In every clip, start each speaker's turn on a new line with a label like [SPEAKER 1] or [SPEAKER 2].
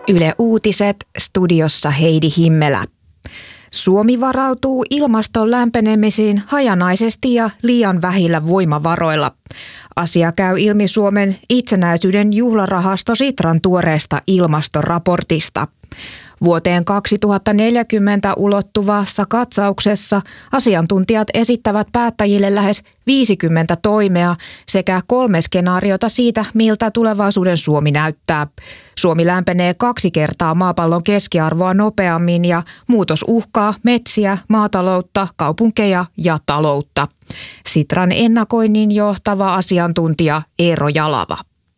[SPEAKER 1] Yle Uutiset, studiossa Heidi Himmelä. Suomi varautuu ilmaston lämpenemisiin hajanaisesti ja liian vähillä voimavaroilla. Asia käy ilmi Suomen itsenäisyyden juhlarahasto Sitran tuoreesta ilmastoraportista. Vuoteen 2040 ulottuvassa katsauksessa asiantuntijat esittävät päättäjille lähes 50 toimea sekä 3 skenaariota siitä, miltä tulevaisuuden Suomi näyttää. Suomi lämpenee 2 kertaa maapallon keskiarvoa nopeammin ja muutos uhkaa metsiä, maataloutta, kaupunkeja ja taloutta. Sitran ennakoinnin johtava asiantuntija Eero Jalava.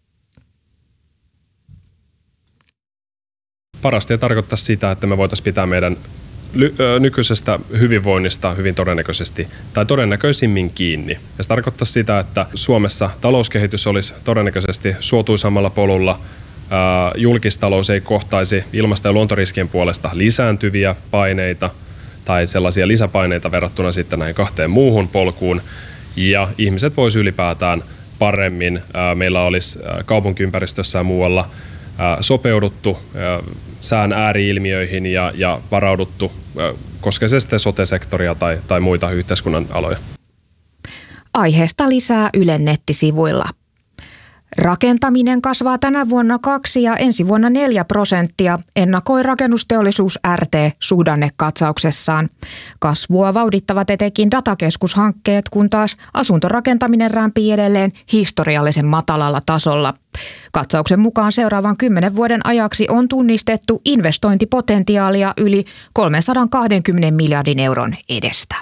[SPEAKER 2] Parasta ei tarkoittaa sitä, että me voitaisiin pitää meidän nykyisestä hyvinvoinnista hyvin todennäköisesti tai todennäköisimmin kiinni. Ja se tarkoittaa sitä, että Suomessa talouskehitys olisi todennäköisesti suotuisammalla polulla, julkistalous ei kohtaisi ilmasto- ja luontoriskien puolesta lisääntyviä paineita tai sellaisia lisäpaineita verrattuna sitten näihin 2 muuhun polkuun, ja ihmiset voisi ylipäätään paremmin, meillä olisi kaupunkiympäristössä ja muualla sopeuduttu sään ääriilmiöihin ja varauduttu, koskee se sitten sote-sektoria tai muita yhteiskunnan aloja.
[SPEAKER 1] Aiheesta lisää Ylen nettisivuilla. Rakentaminen kasvaa tänä vuonna 2 ja ensi vuonna 4%, ennakoi rakennusteollisuus RT suhdannekatsauksessaan. Kasvua vauhdittavat etenkin datakeskushankkeet, kun taas asuntorakentaminen rämpii edelleen historiallisen matalalla tasolla. Katsauksen mukaan seuraavan 10 vuoden ajaksi on tunnistettu investointipotentiaalia yli 320 miljardin euron edestä.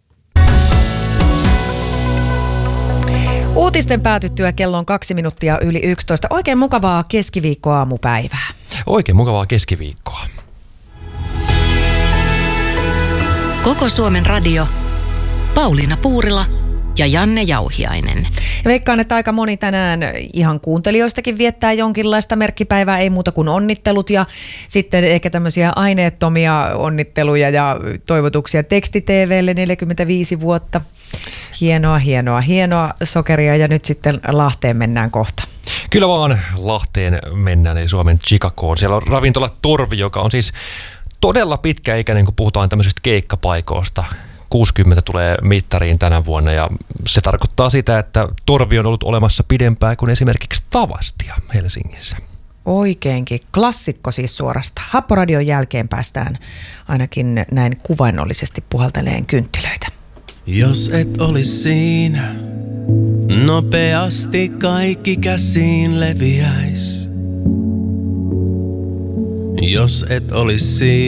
[SPEAKER 3] Uutisten päätyttyä kello on 2 minuuttia yli 11. Oikein mukavaa keskiviikkoaamupäivää.
[SPEAKER 4] Oikein mukavaa keskiviikkoa.
[SPEAKER 5] Koko Suomen radio. Pauliina Puurila ja Janne Jauhiainen.
[SPEAKER 3] Ja veikkaan, että aika moni tänään ihan kuuntelijoistakin viettää jonkinlaista merkkipäivää, ei muuta kuin onnittelut ja sitten ehkä tämmöisiä aineettomia onnitteluja ja toivotuksia Teksti-TV:lle 45 vuotta. Hienoa sokeria ja nyt sitten Lahteen mennään kohta.
[SPEAKER 4] Kyllä vaan Lahteen mennään, eli Suomen Chicagoon. Siellä on ravintola Torvi, joka on siis todella pitkäikäinen, kun puhutaan tämmöisistä keikkapaikoista. 60 tulee mittariin tänä vuonna ja se tarkoittaa sitä, että Torvi on ollut olemassa pidempään kuin esimerkiksi Tavastia Helsingissä.
[SPEAKER 3] Oikeinkin. Klassikko siis suorastaan. Happoradion jälkeen päästään ainakin näin kuvainnollisesti puhalteleen kynttilöitä.
[SPEAKER 6] Jos et olis siinä, nopeasti kaikki käsiin leviäis. Jos et olis siinä.